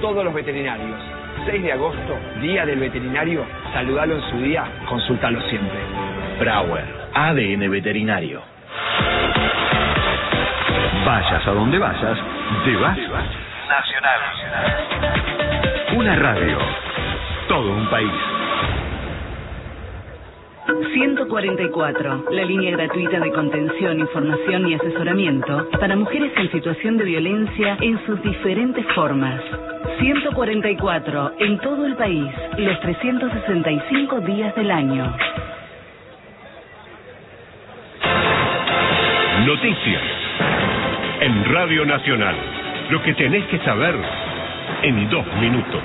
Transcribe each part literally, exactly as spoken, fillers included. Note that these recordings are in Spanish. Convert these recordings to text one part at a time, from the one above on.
todos los veterinarios. seis de agosto, Día del Veterinario. Saludalo en su día, consúltalo siempre. Brauer, A D N Veterinario. Vayas a donde vayas, te vas Nacional. Una radio, todo un país. ciento cuarenta y cuatro, la línea gratuita de contención, información y asesoramiento para mujeres en situación de violencia en sus diferentes formas. ciento cuarenta y cuatro, en todo el país, los trescientos sesenta y cinco días del año. Noticias en Radio Nacional. Lo que tenés que saber en dos minutos.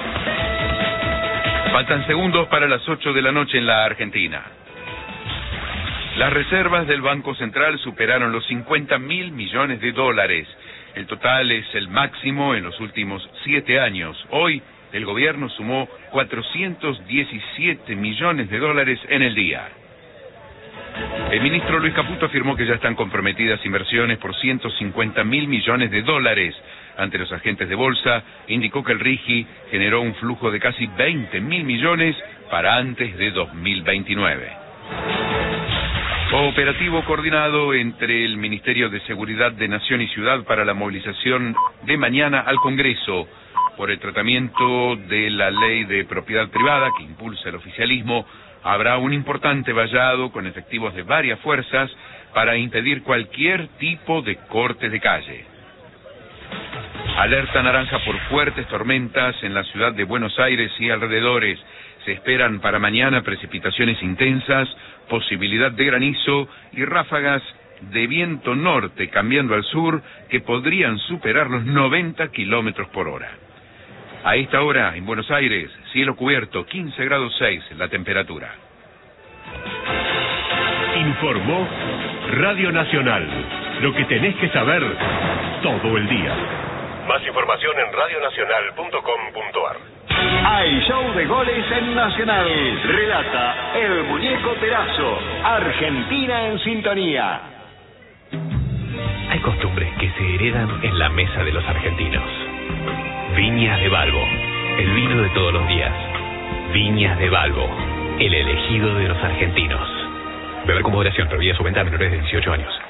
Faltan segundos para las ocho de la noche en la Argentina. Las reservas del Banco Central superaron los cincuenta mil millones de dólares. El total es el máximo en los últimos siete años. Hoy, el gobierno sumó cuatrocientos diecisiete millones de dólares en el día. El ministro Luis Caputo afirmó que ya están comprometidas inversiones por ciento cincuenta mil millones de dólares. Ante los agentes de bolsa, indicó que el RIGI generó un flujo de casi veinte mil millones para antes de dos mil veintinueve. Operativo coordinado entre el Ministerio de Seguridad de Nación y Ciudad para la movilización de mañana al Congreso por el tratamiento de la ley de propiedad privada que impulsa el oficialismo. Habrá un importante vallado con efectivos de varias fuerzas para impedir cualquier tipo de corte de calle. Alerta naranja por fuertes tormentas en la ciudad de Buenos Aires y alrededores. Se esperan para mañana precipitaciones intensas, posibilidad de granizo y ráfagas de viento norte cambiando al sur que podrían superar los noventa kilómetros por hora. A esta hora, en Buenos Aires, cielo cubierto, quince grados seis la temperatura. Informó Radio Nacional. Lo que tenés que saber todo el día. Más información en radio nacional punto com punto ar. Hay show de goles en Nacional. Relata el muñeco Perazo. Argentina en sintonía. Hay costumbres que se heredan en la mesa de los argentinos. Viñas de Balbo, el vino de todos los días. Viñas de Balbo, el elegido de los argentinos. Beber con moderación, prohibida su venta a menores de dieciocho años.